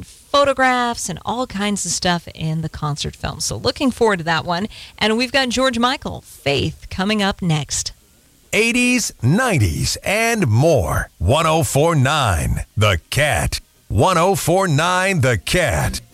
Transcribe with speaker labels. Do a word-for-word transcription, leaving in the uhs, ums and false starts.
Speaker 1: and photographs and all kinds of stuff in the concert film. So looking forward to that one. And we've got George Michael, Faith, coming up next.
Speaker 2: eighties, nineties, and more. one oh four point nine The Cat. one oh four point nine The Cat.